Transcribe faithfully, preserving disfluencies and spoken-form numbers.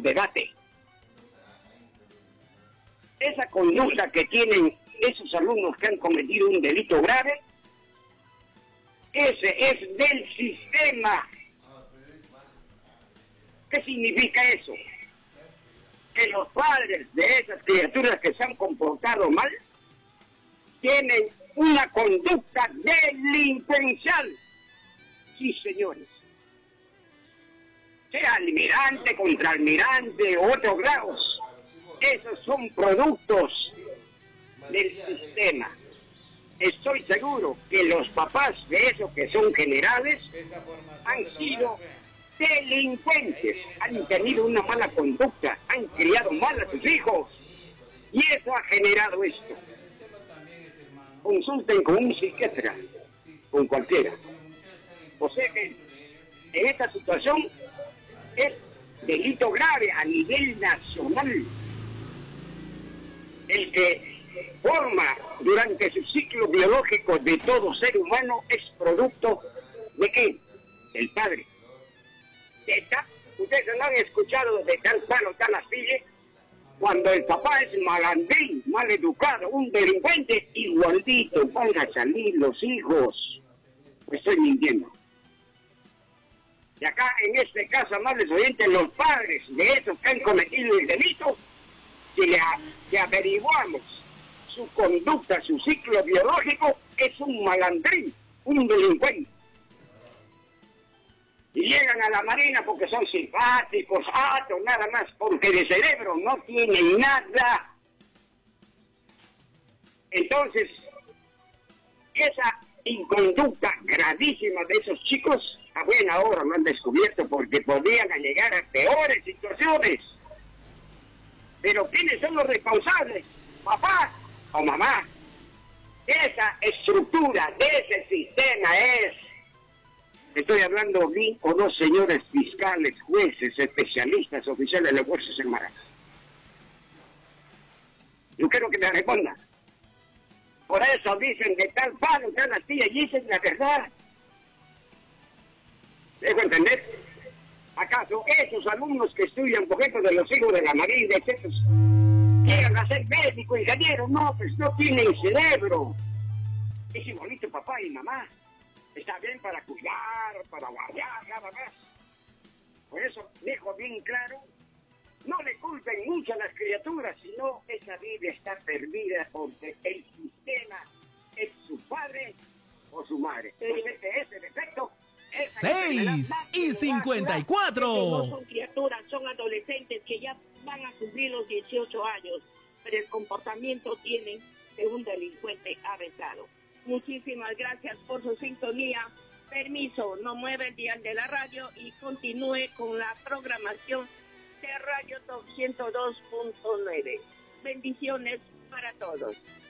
debate. Esa conducta que tienen esos alumnos que han cometido un delito grave, ese es del sistema. ¿Qué significa eso? Que los padres de esas criaturas que se han comportado mal tienen una conducta delincuencial. Sí, señores. Sea almirante, contraalmirante, otros grados. Esos son productos del sistema. Estoy seguro que los papás de esos que son generales han sido delincuentes, han tenido una mala conducta, han criado mal a sus hijos y eso ha generado esto. Consulten con un psiquiatra, con cualquiera. O sea que en esta situación es delito grave a nivel nacional. El que forma durante su ciclo biológico de todo ser humano es producto de ¿qué? El padre. De tal, ustedes no han escuchado de tal palo, tal astilla, cuando el papá es malandrín, mal educado, un delincuente, igualito van a salir los hijos. Me estoy mintiendo. Y acá, en este caso, amables oyentes, los padres de esos que han cometido el delito, si le, si averiguamos su conducta, su ciclo biológico, es un malandrín, un delincuente. Y llegan a la marina porque son simpáticos, atos, nada más, porque de cerebro no tienen nada. Entonces, esa inconducta gravísima de esos chicos, a buena hora lo han descubierto porque podrían llegar a peores situaciones. Pero ¿quiénes son los responsables? ¿Papá o mamá? Esa estructura de ese sistema es... Estoy hablando bien o no, señores fiscales, jueces, especialistas, oficiales de fuerzas armadas. Yo quiero que me respondan. Por eso dicen de tal palo, tal astilla, y esa es la verdad. ¿Dejo entender? ¿Acaso esos alumnos que estudian, por ejemplo, de los hijos de la Marina, etcétera, llegan a ser médicos, ingenieros? No, pues no tienen cerebro. Es igualito papá y mamá. Está bien para cuidar, para guardar, nada más. Por eso dejo bien claro, no le culpen mucho a las criaturas, sino esa vida está perdida porque el sistema es su padre o su madre. Entonces, ese defecto... seis y cincuenta y cuatro. No son criaturas, son adolescentes que ya van a cumplir los dieciocho años, pero el comportamiento tienen de un delincuente avesado. Muchísimas gracias por su sintonía. Permiso, no mueve el dial de la radio y continúe con la programación de Radio Top ciento dos punto nueve. Bendiciones para todos.